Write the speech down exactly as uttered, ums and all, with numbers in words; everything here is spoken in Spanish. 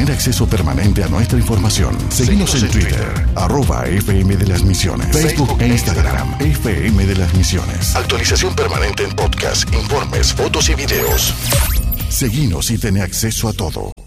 tener acceso permanente a nuestra información, seguinos en Twitter, arroba F M de las Misiones, Facebook e Instagram, F M de las Misiones. Actualización permanente en podcast, informes, fotos y videos. Seguinos y ten acceso a todo.